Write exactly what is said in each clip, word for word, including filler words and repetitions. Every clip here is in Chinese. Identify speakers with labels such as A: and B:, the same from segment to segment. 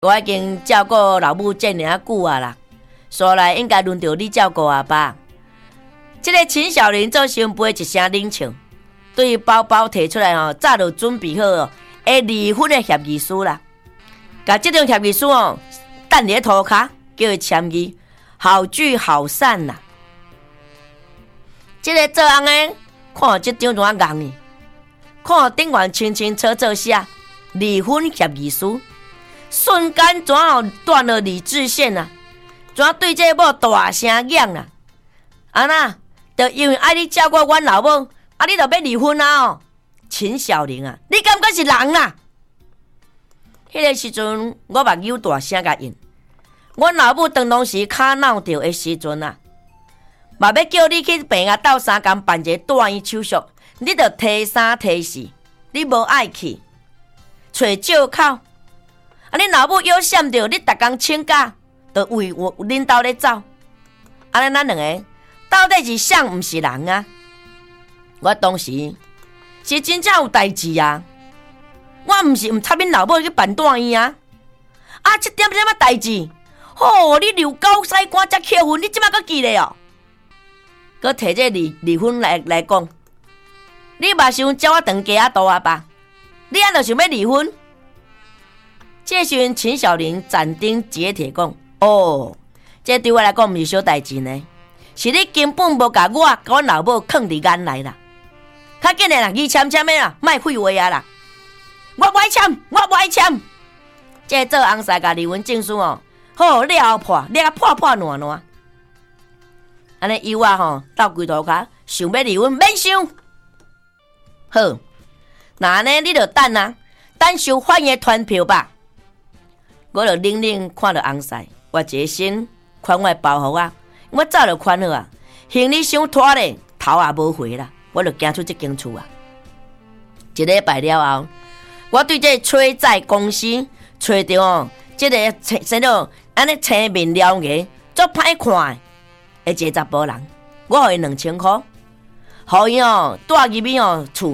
A: 我已经照顾老母这么久啊啦，所来应该轮到你照顾阿爸。这个秦小玲做新妇一声冷笑，对包包提出来吼，早就准备好哦，会离婚的协议书啦。甲这张协议书哦，等你涂骹，叫伊签字，好聚好散啦。这个做翁的看这张怎啊硬呢？看顶悬清清楚楚写离婚协议书，瞬间怎哦断了理智线啊？怎对这某大声嚷啦？啊那，就因为爱你照顾阮老母，啊你就要离婚啊？哦，秦小玲啊，你感觉是人啊？迄个时阵，我目睭大声甲应，阮老母当当时卡闹着的时阵啊，嘛要叫你去病啊斗三工办一个断医手术，你着提三提四，你无爱去，找借口。啊，恁老母腰闪着，你逐工请假，着为我恁兜咧走。安尼咱两个到底是谁毋是人啊？我当时是真正有代志啊！我毋是毋插恁老母去办断医啊！啊，这点点仔代志，吼、哦！你留狗屎官才扣分，你即摆阁记咧哦？阁摕这离离婚来来讲，你嘛想叫我当家大阿爸？你安就想要离婚？这时阵，秦小玲斩钉截铁讲：“哦，这对我来讲毋是小代志呢，是你根本无甲我甲阮老母囥伫眼内啦！较紧诶啦，伊签签诶啦，莫废话啊啦！我不爱签，我不爱签。这做翁婿甲离婚证书哦，好了破，了破破烂烂。安尼伊我吼斗规头壳，想要离婚免想。好，那安尼你就等啊，等收法院传票吧。我就冷冷看着翁婿，我一个心款我包袱啊，我早就款好啊，行李箱拖咧，头也无回啦，我就行出这间厝啊。一礼拜了后。我对这催债公司找到哦，这个生了安尼青面獠牙，足歹看的，一个查甫人，我给伊两千块，互伊哦住入去哦厝，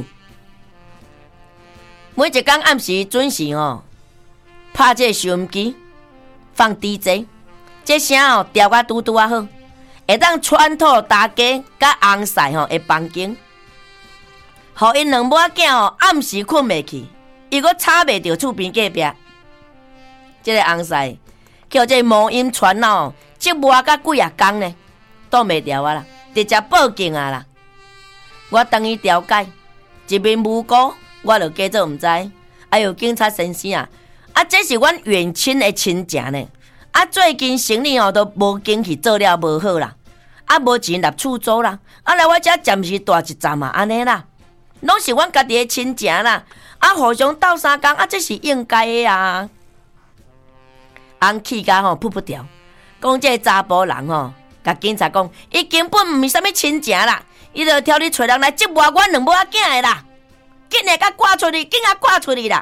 A: 每一天暗时准时哦拍这收音机，放 D J， 这声哦调甲拄拄啊好，会当穿透大家甲翁婿吼的房间，互因两母仔哦暗时困袂去。伊阁吵袂着厝边隔壁，这个翁婿叫这魔音传哦，折磨甲几啊工呢，挡袂牢啊啦，直接报警啊啦！我当伊调解，一面无辜，我就假做毋知。哎呦，警察先生啊，啊，这是阮远亲的亲情呢，啊，最近生意哦都无景气，做了无好啦，啊，无钱纳厝租啦，啊，来我遮暂时大一站啊，安尼啦，拢是阮家己的亲情啦。啊，互相斗相共，啊，这是应该的啊！翁气甲吼扑扑掉，讲这个查甫人吼，甲警察讲，伊根本毋是啥物亲情啦，伊就挑你找人来折磨阮两母仔囝的啦，紧来甲挂出去，紧啊挂出去啦！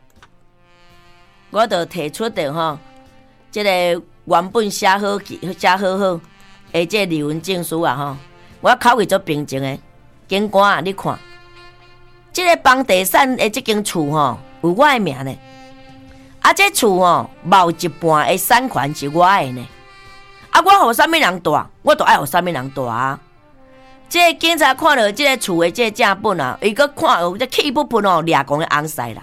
A: 我就提出的吼，这个原本写好写好好，诶，这离婚证书啊吼，我口气足平静的，警官啊，你看。这个房地产的这间厝吼，有我的名呢。啊，这厝吼，某一半的产权是我的呢。啊，我互啥物人住，我就爱互啥物人住啊。这个警察看到这个厝的这个正本啊，伊阁看有这气不喷哦，掠讲的翁婿啦。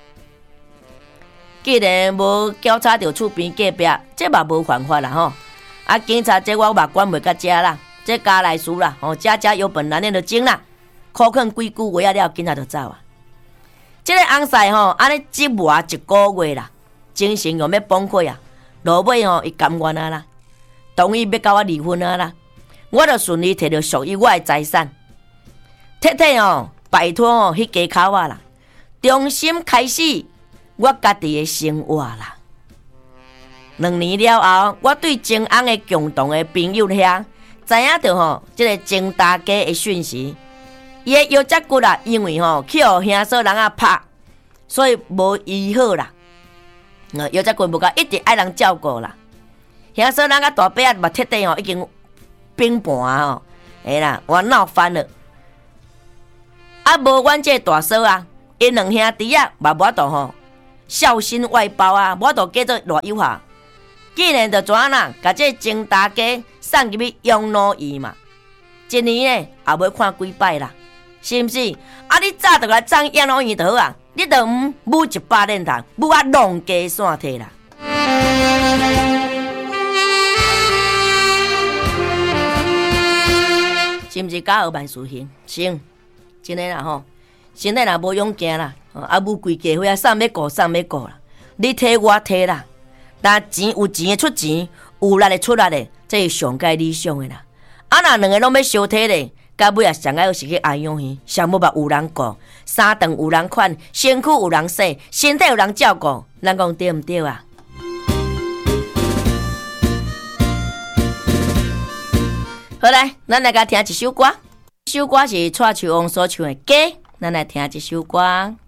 A: 既然无交叉到厝边隔壁，这嘛无犯法啦吼。啊，警察这我嘛管袂到遮啦，这家内事啦，吼，家家有本难念的经啦。苦劝几句话了，警察就走啊！这个翁婿吼，安尼折磨一个月啦，精神又要崩溃啊！落尾吼，伊甘愿啊啦，同意要甲我离婚啊啦，我就顺利摕到属于我的财产，彻底哦摆脱哦迄家口啊啦，重新开始我家己的生活啦。两年了后，我对前翁的共同的朋友遐知影到吼，这个前大家的讯息。伊的腰脊骨啦，因为吼去互兄嫂人啊拍，所以无医好啦。腰脊骨无够，一直爱人照顾啦。兄嫂人啊大伯啊嘛彻底吼已经冰盘吼，哎啦，我闹翻了。啊，无阮这大嫂啊，因两兄弟啊嘛无法度吼孝心外包啊，我都叫做偌有效。既然就怎啦，甲这精大家送入去养老院嘛，一年呢也要看几摆啦，是毋是？啊，你早就来装养老院就好啊，你就唔母一百年头，母啊弄家散摕啦。是毋是假学万事兴？行，真诶啦吼，身体若无勇行啦，啊母规家伙啊，送要顾送要顾啦，你摕我摕啦，但钱有钱诶出钱，有力诶出力诶，这是上界理想诶啦。啊，若两个拢要相体咧，到尾啊上个是去安养院，上尾嘛有人顾，衫顿有人款，身躯有人洗，身体有人照顾，咱讲对毋对啊？好来，咱来甲听一首歌，这首歌是蔡秋王所唱的《歌》，咱来听一首歌。